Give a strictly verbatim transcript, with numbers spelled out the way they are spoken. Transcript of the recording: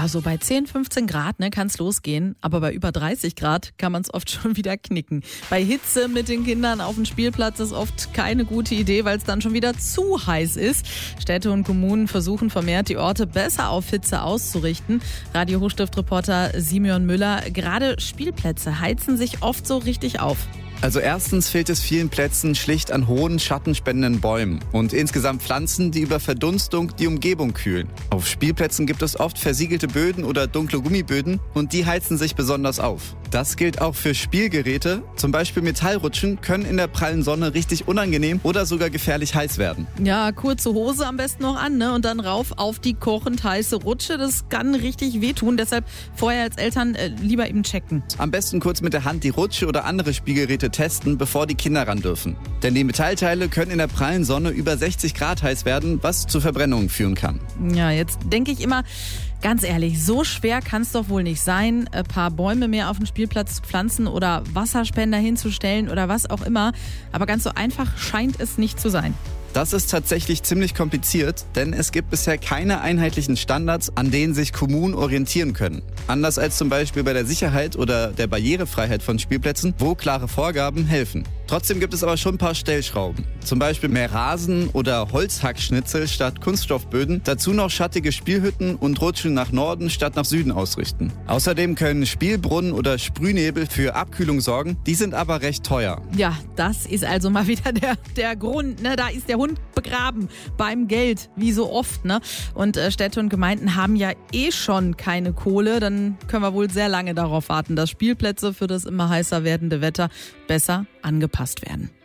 Ja, so bei zehn, fünfzehn Grad ne, kann es losgehen, aber bei über dreißig Grad kann man es oft schon wieder knicken. Bei Hitze mit den Kindern auf dem Spielplatz ist oft keine gute Idee, weil es dann schon wieder zu heiß ist. Städte und Kommunen versuchen vermehrt, die Orte besser auf Hitze auszurichten. Radio Hochstift-Reporter Simeon Müller, gerade Spielplätze heizen sich oft so richtig auf. Also erstens fehlt es vielen Plätzen schlicht an hohen, schattenspendenden Bäumen und insgesamt Pflanzen, die über Verdunstung die Umgebung kühlen. Auf Spielplätzen gibt es oft versiegelte Böden oder dunkle Gummiböden und die heizen sich besonders auf. Das gilt auch für Spielgeräte. Zum Beispiel Metallrutschen können in der prallen Sonne richtig unangenehm oder sogar gefährlich heiß werden. Ja, kurze Hose am besten noch an ne? und dann rauf auf die kochend heiße Rutsche. Das kann richtig wehtun, deshalb vorher als Eltern äh, lieber eben checken. Am besten kurz mit der Hand die Rutsche oder andere Spielgeräte testen, bevor die Kinder ran dürfen. Denn die Metallteile können in der prallen Sonne über sechzig Grad heiß werden, was zu Verbrennungen führen kann. Ja, jetzt denke ich immer, ganz ehrlich, so schwer kann es doch wohl nicht sein, ein paar Bäume mehr auf den Spielplatz zu pflanzen oder Wasserspender hinzustellen oder was auch immer. Aber ganz so einfach scheint es nicht zu sein. Das ist tatsächlich ziemlich kompliziert, denn es gibt bisher keine einheitlichen Standards, an denen sich Kommunen orientieren können. Anders als zum Beispiel bei der Sicherheit oder der Barrierefreiheit von Spielplätzen, wo klare Vorgaben helfen. Trotzdem gibt es aber schon ein paar Stellschrauben. Zum Beispiel mehr Rasen oder Holzhackschnitzel statt Kunststoffböden. Dazu noch schattige Spielhütten und Rutschen nach Norden statt nach Süden ausrichten. Außerdem können Spielbrunnen oder Sprühnebel für Abkühlung sorgen. Die sind aber recht teuer. Ja, das ist also mal wieder der, der Grund. Ne? Da ist der Hund begraben beim Geld, wie so oft. Ne? Und äh, Städte und Gemeinden haben ja eh schon keine Kohle. Dann können wir wohl sehr lange darauf warten, dass Spielplätze für das immer heißer werdende Wetter besser angepasst werden.